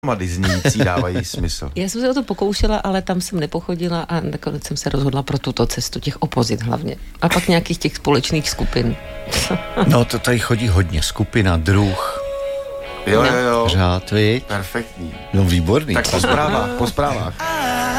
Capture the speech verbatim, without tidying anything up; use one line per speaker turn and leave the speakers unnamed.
Disneyící dávají smysl.
Já jsem se o to pokoušela, ale tam jsem nepochodila a nakonec jsem se rozhodla pro tuto cestu, těch opozit hlavně. A pak nějakých těch společných skupin.
No to tady chodí hodně, skupina, druh.
Jo, jo, jo.
Řád, viď?
Perfektní.
No výborný.
Tak po zprávách, po zprávách.